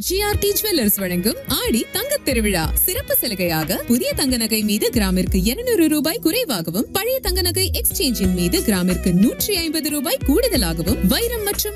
GRT jewellers வழங்கும் ஆடி தங்கத் திருவிழா சிறப்பு சலுகையாக புதிய தங்க நகை மீது கிராமிற்கு 200 ரூபாய் குறைவாகவும் பழைய தங்க நகை எக்ஸ்சேஞ்சின் மீது கிராமிற்கு 150 ரூபாய் கூடுதலாகவும் வைரம் மற்றும்